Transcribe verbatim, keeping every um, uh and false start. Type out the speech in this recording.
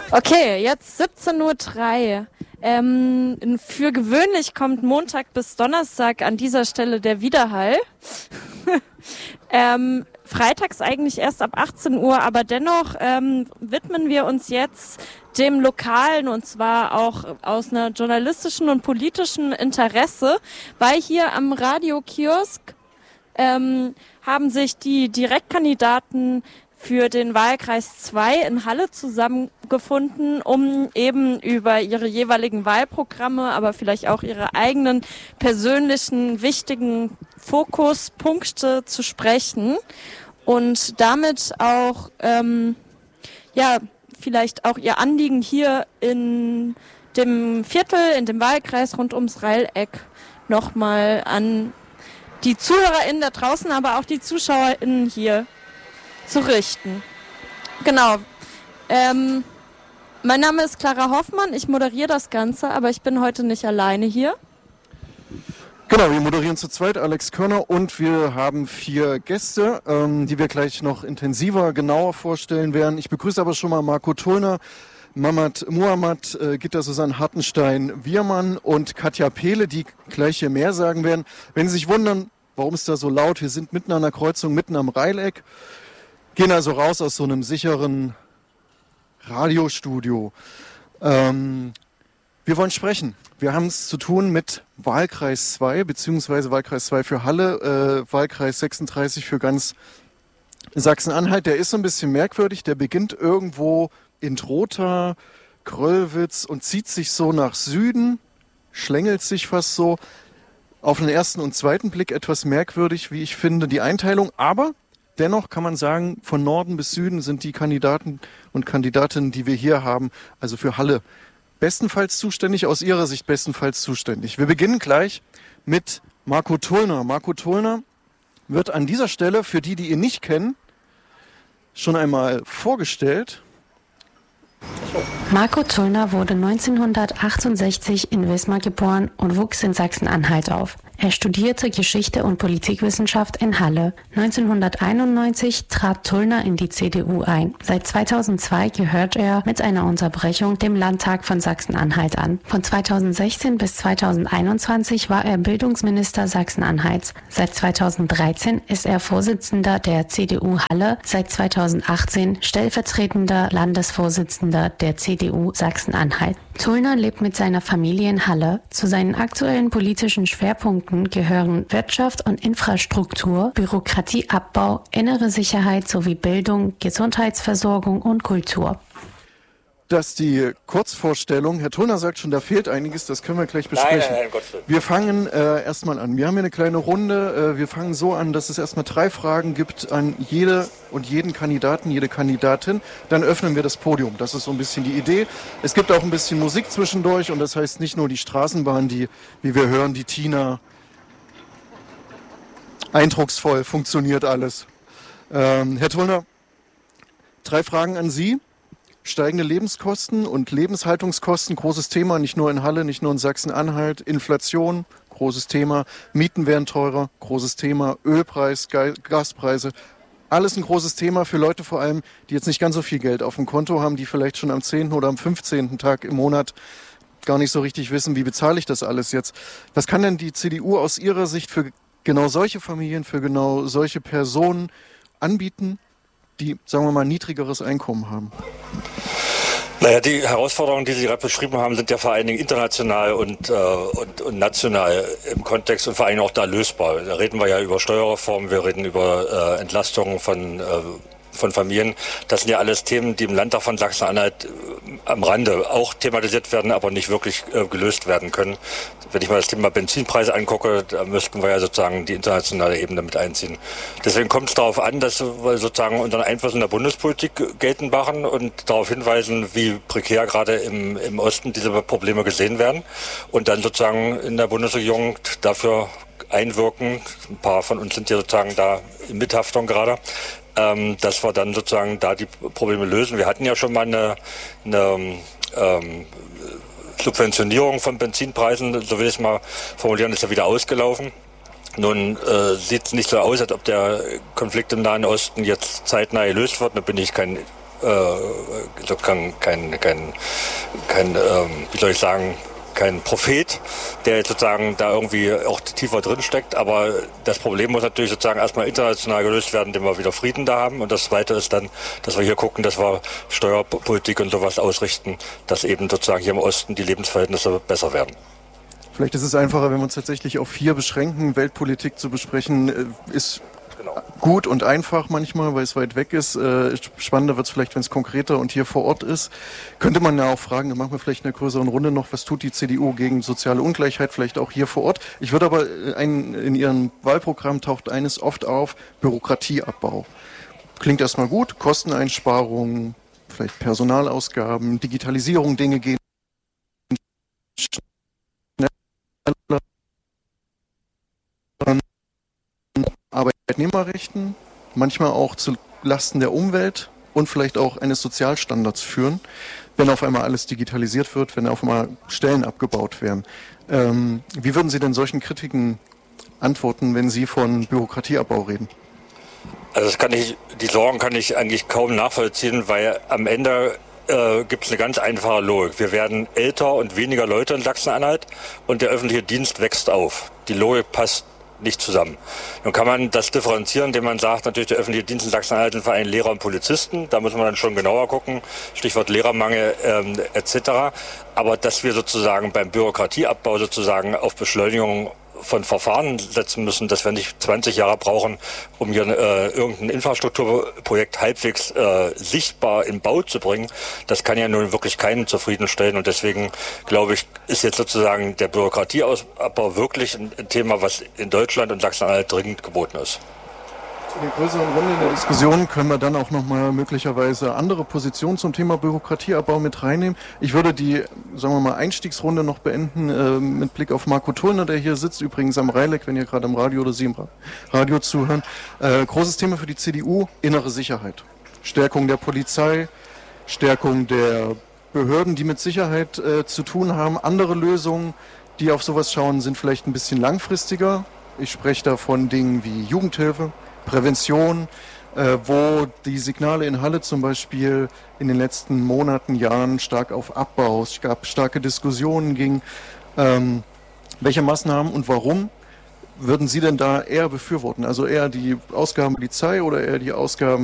Okay, jetzt siebzehn Uhr drei. Ähm, für gewöhnlich kommt Montag bis Donnerstag an dieser Stelle der Widerhall. ähm, freitags eigentlich erst ab achtzehn Uhr, aber dennoch ähm, widmen wir uns jetzt dem Lokalen, und zwar auch aus einer journalistischen und politischen Interesse, weil hier am Radiokiosk ähm, haben sich die Direktkandidaten für den Wahlkreis zwei in Halle zusammengefunden, um eben über ihre jeweiligen Wahlprogramme, aber vielleicht auch ihre eigenen persönlichen wichtigen Fokuspunkte zu sprechen und damit auch ähm, ja vielleicht auch ihr Anliegen hier in dem Viertel, in dem Wahlkreis rund ums Reileck nochmal an die ZuhörerInnen da draußen, aber auch die ZuschauerInnen hier zu richten. Genau. Ähm, mein Name ist Clara Hoffmann, ich moderiere das Ganze, aber ich bin heute nicht alleine hier. Genau, wir moderieren zu zweit, Alex Körner, und wir haben vier Gäste, ähm, die wir gleich noch intensiver, genauer vorstellen werden. Ich begrüße aber schon mal Marco Tullner, Mamat Muhammad, äh, Gitta Susanne Hartenstein-Wiermann und Katja Pehle, die gleich hier mehr sagen werden. Wenn Sie sich wundern, warum ist da so laut, wir sind mitten an der Kreuzung, mitten am Reileck. Gehen also raus aus so einem sicheren Radiostudio. Ähm, wir wollen sprechen. Wir haben es zu tun mit Wahlkreis zwei, beziehungsweise Wahlkreis zwei für Halle, äh, Wahlkreis sechsunddreißig für ganz Sachsen-Anhalt. Der ist so ein bisschen merkwürdig. Der beginnt irgendwo in Trotha, Gröllwitz und zieht sich so nach Süden, schlängelt sich fast so. Auf den ersten und zweiten Blick etwas merkwürdig, wie ich finde, die Einteilung. Aber dennoch kann man sagen, von Norden bis Süden sind die Kandidaten und Kandidatinnen, die wir hier haben, also für Halle, bestenfalls zuständig, aus Ihrer Sicht bestenfalls zuständig. Wir beginnen gleich mit Marco Tullner. Marco Tullner wird an dieser Stelle, für die, die ihn nicht kennen, schon einmal vorgestellt. Marco Tullner wurde neunzehnhundertachtundsechzig in Wismar geboren und wuchs in Sachsen-Anhalt auf. Er studierte Geschichte und Politikwissenschaft in Halle. neunzehnhunderteinundneunzig trat Tullner in die C D U ein. Seit zweitausendzwei gehört er mit einer Unterbrechung dem Landtag von Sachsen-Anhalt an. Von zweitausendsechzehn bis zweitausendeinundzwanzig war er Bildungsminister Sachsen-Anhalts. Seit zweitausenddreizehn ist er Vorsitzender der C D U Halle, seit zweitausendachtzehn stellvertretender Landesvorsitzender der C D U Sachsen-Anhalt. Tullner lebt mit seiner Familie in Halle. Zu seinen aktuellen politischen Schwerpunkten gehören Wirtschaft und Infrastruktur, Bürokratieabbau, innere Sicherheit sowie Bildung, Gesundheitsversorgung und Kultur. Das ist die Kurzvorstellung. Herr Tullner sagt schon, da fehlt einiges, das können wir gleich besprechen. Nein, nein, nein, Gott sei Dank. Wir fangen äh, erstmal an. Wir haben hier eine kleine Runde. Äh, wir fangen so an, dass es erstmal drei Fragen gibt an jede und jeden Kandidaten, jede Kandidatin. Dann öffnen wir das Podium. Das ist so ein bisschen die Idee. Es gibt auch ein bisschen Musik zwischendurch und das heißt nicht nur die Straßenbahn, die, wie wir hören, die Tina, eindrucksvoll funktioniert alles. Ähm, Herr Tullner, drei Fragen an Sie. Steigende Lebenskosten und Lebenshaltungskosten, großes Thema, nicht nur in Halle, nicht nur in Sachsen-Anhalt. Inflation, großes Thema. Mieten werden teurer, großes Thema. Ölpreis, Ge- Gaspreise, alles ein großes Thema für Leute vor allem, die jetzt nicht ganz so viel Geld auf dem Konto haben, die vielleicht schon am zehnten oder am fünfzehnten Tag im Monat gar nicht so richtig wissen, wie bezahle ich das alles jetzt. Was kann denn die C D U aus Ihrer Sicht für genau solche Familien, für genau solche Personen anbieten, die, sagen wir mal, niedrigeres Einkommen haben? Naja, die Herausforderungen, die Sie gerade beschrieben haben, sind ja vor allen Dingen international und, äh, und, und national im Kontext und vor allem auch da lösbar. Da reden wir ja über Steuerreformen, wir reden über äh, Entlastungen von, äh, von Familien. Das sind ja alles Themen, die im Landtag von Sachsen-Anhalt äh, am Rande auch thematisiert werden, aber nicht wirklich äh, gelöst werden können. Wenn ich mal das Thema Benzinpreise angucke, da müssten wir ja sozusagen die internationale Ebene mit einziehen. Deswegen kommt es darauf an, dass wir sozusagen unseren Einfluss in der Bundespolitik geltend machen und darauf hinweisen, wie prekär gerade im, im Osten diese Probleme gesehen werden und dann sozusagen in der Bundesregierung dafür einwirken. Ein paar von uns sind ja sozusagen da in Mithaftung gerade, ähm, dass wir dann sozusagen da die Probleme lösen. Wir hatten ja schon mal eine, eine ähm, Subventionierung von Benzinpreisen, so will ich es mal formulieren, ist ja wieder ausgelaufen. Nun äh, sieht es nicht so aus, als ob der Konflikt im Nahen Osten jetzt zeitnah gelöst wird. Da bin ich kein äh, kein, kein, kein, kein ähm, wie soll ich sagen, kein Prophet, der sozusagen da irgendwie auch tiefer drin steckt. Aber das Problem muss natürlich sozusagen erstmal international gelöst werden, indem wir wieder Frieden da haben. Und das Zweite ist dann, dass wir hier gucken, dass wir Steuerpolitik und sowas ausrichten, dass eben sozusagen hier im Osten die Lebensverhältnisse besser werden. Vielleicht ist es einfacher, wenn wir uns tatsächlich auf vier beschränken. Weltpolitik zu besprechen ist genau gut und einfach manchmal, weil es weit weg ist. Äh, spannender wird es vielleicht, wenn es konkreter und hier vor Ort ist. Könnte man ja auch fragen, dann machen wir vielleicht in einer größeren Runde noch, was tut die C D U gegen soziale Ungleichheit, vielleicht auch hier vor Ort. Ich würde aber, ein, in Ihrem Wahlprogramm taucht eines oft auf, Bürokratieabbau. Klingt erstmal gut, Kosteneinsparungen, vielleicht Personalausgaben, Digitalisierung, Dinge gehen schneller. Arbeitnehmerrechten, manchmal auch zu Lasten der Umwelt und vielleicht auch eines Sozialstandards führen, wenn auf einmal alles digitalisiert wird, wenn auf einmal Stellen abgebaut werden. Ähm, wie würden Sie denn solchen Kritiken antworten, wenn Sie von Bürokratieabbau reden? Also das kann ich, die Sorgen kann ich eigentlich kaum nachvollziehen, weil am Ende äh, gibt es eine ganz einfache Logik. Wir werden älter und weniger Leute in Sachsen-Anhalt und der öffentliche Dienst wächst auf. Die Logik passt nicht zusammen. Nun kann man das differenzieren, indem man sagt, natürlich der öffentliche Dienst in Sachsen-Anhalt sind vor allem Lehrer und Polizisten. Da muss man dann schon genauer gucken. Stichwort Lehrermangel ähm, et cetera. Aber dass wir sozusagen beim Bürokratieabbau sozusagen auf Beschleunigung von Verfahren setzen müssen, dass wir nicht zwanzig Jahre brauchen, um hier äh, irgendein Infrastrukturprojekt halbwegs äh, sichtbar in Bau zu bringen, das kann ja nun wirklich keinen zufriedenstellen. Und deswegen, glaube ich, ist jetzt sozusagen der Bürokratieabbau wirklich ein Thema, was in Deutschland und Sachsen-Anhalt dringend geboten ist. In der größeren Runde in der Diskussion können wir dann auch nochmal möglicherweise andere Positionen zum Thema Bürokratieabbau mit reinnehmen. Ich würde die, sagen wir mal, Einstiegsrunde noch beenden äh, mit Blick auf Marco Tullner, der hier sitzt, übrigens am Reileck, wenn ihr gerade am Radio oder Sie im Radio zuhören. Äh, großes Thema für die C D U, innere Sicherheit. Stärkung der Polizei, Stärkung der Behörden, die mit Sicherheit äh, zu tun haben. Andere Lösungen, die auf sowas schauen, sind vielleicht ein bisschen langfristiger. Ich spreche da von Dingen wie Jugendhilfe, Prävention, äh, wo die Signale in Halle zum Beispiel in den letzten Monaten, Jahren stark auf Abbau, es gab starke Diskussionen ging. Ähm, welche Maßnahmen und warum würden Sie denn da eher befürworten? Also eher die Ausgaben Polizei oder eher die Ausgaben